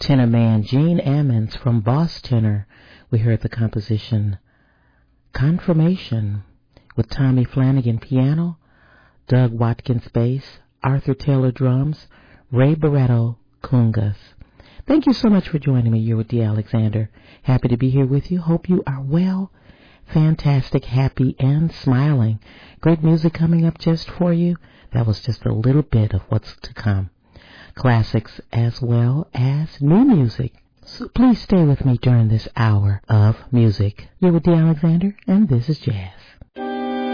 tenor man Gene Ammons from Boss Tenor. We heard the composition Confirmation with Tommy Flanagan piano, Doug Watkins bass, Arthur Taylor drums, Ray Barretto congas. Thank you so much for joining me. You're with Dee Alexander. Happy to be here with you. Hope you are well, fantastic, happy, and smiling. Great music coming up just for you. That was just a little bit of what's to come. Classics as well as new music. So please stay with me during this hour of music. You're with Dee Alexander, and this is Jazz.